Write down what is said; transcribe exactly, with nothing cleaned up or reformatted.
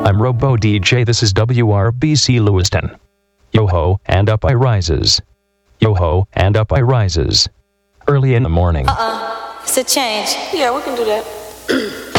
I'm Robo D J, this is W R B C Lewiston. Yo-ho, and up I rises. Yo-ho, and up I rises. Early in the morning. Uh-uh, it's a change. Yeah, we can do that.